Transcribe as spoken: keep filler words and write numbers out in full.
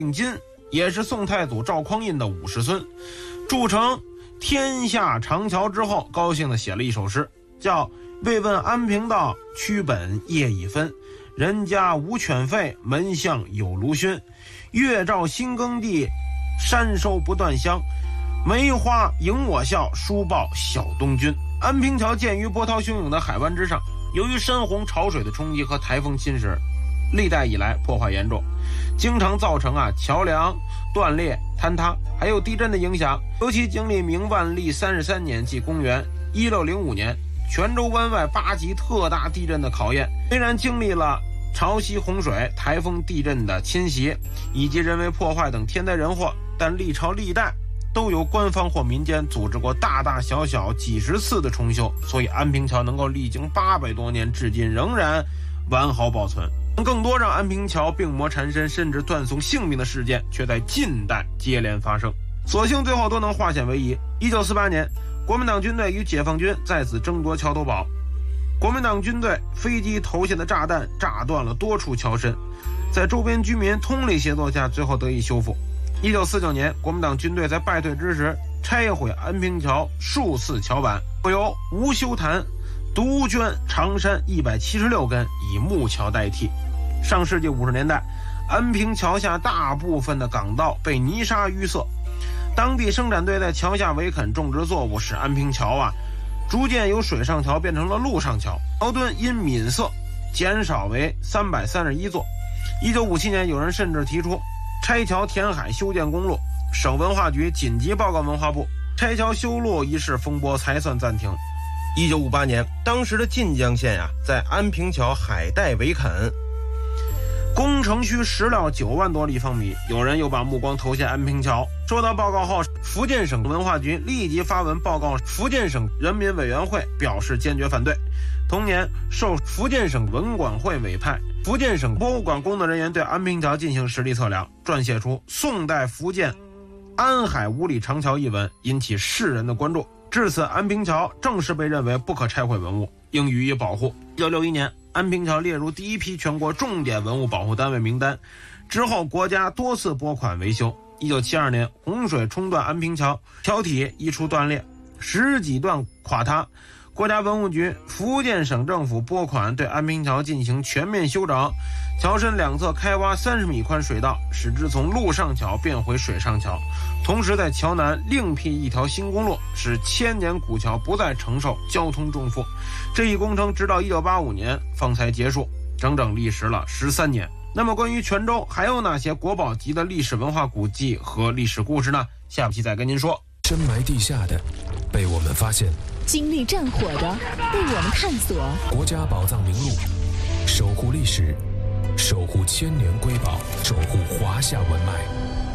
姓金，也是宋太祖赵匡胤的五世孙，筑成天下长桥之后，高兴地写了一首诗，叫慰问安平道，曲本夜已分，人家无犬吠，门巷有炉熏，月照新耕地，山收不断香，梅花迎我笑，书报小东君。安平桥建于波涛汹涌的海湾之上，由于山洪潮水的冲击和台风侵蚀，历代以来破坏严重，经常造成啊桥梁断裂坍塌，还有地震的影响。尤其经历明万历三十三年即公元一六零五年泉州湾外八级特大地震的考验，虽然经历了潮汐洪水、台风、地震的侵袭以及人为破坏等天灾人祸，但历朝历代都由官方或民间组织过大大小小几十次的重修，所以安平桥能够历经八百多年，至今仍然完好保存。更多让安平桥病魔缠身甚至断送性命的事件却在近代接连发生，所幸最后都能化险为夷。一九四八年，国民党军队与解放军在此争夺桥头堡，国民党军队飞机投下的炸弹炸断了多处桥身，在周边居民通力协作下，最后得以修复。一九四九年，国民党军队在败退之时拆毁安平桥数次桥板，由吴修坛独捐长山一百七十六根，以木桥代替。上世纪五十年代，安平桥下大部分的港道被泥沙淤塞，当地生产队在桥下围垦种植作物，使安平桥啊逐渐由水上桥变成了陆上桥，桥墩因泯塞减少为三百三十一座。一九五七年，有人甚至提出拆桥填海修建公路，省文化局紧急报告文化部，拆桥修路一事风波才算暂停。一九五八年，当时的晋江县啊，在安平桥海带围垦，工程需石料九万多立方米，有人又把目光投向安平桥。收到报告后，福建省文化局立即发文报告福建省人民委员会，表示坚决反对。同年，受福建省文管会委派，福建省博物馆工作人员对安平桥进行实地测量，撰写出宋代福建安海五里长桥一文，引起世人的关注。至此，安平桥正式被认为不可拆毁文物，应予以保护。一九六一年，安平桥列入第一批全国重点文物保护单位名单，之后国家多次拨款维修。一九七二年，洪水冲断安平桥，桥体一处断裂，十几段垮塌。国家文物局、福建省政府拨款对安平桥进行全面修整，桥身两侧开挖三十米宽水道，使之从陆上桥变回水上桥。同时在桥南另辟一条新公路，使千年古桥不再承受交通重负。这一工程直到一九八五年方才结束，整整历时了十三年。那么关于泉州还有哪些国宝级的历史文化古迹和历史故事呢？下期再跟您说。 深埋地下的被我们发现， 经历战火的被我们探索。 国家宝藏名录，守护历史，守护千年瑰宝，守护华夏文脉。